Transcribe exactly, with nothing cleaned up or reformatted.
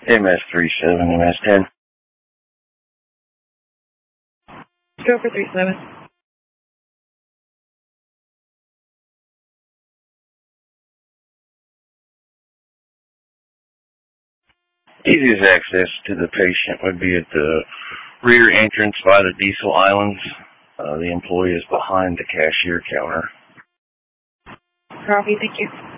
M S three seven, M S ten. Go for three seven. Easiest access to the patient would be at the rear entrance by the diesel islands. Uh, the employee is behind the cashier counter. Copy, thank you.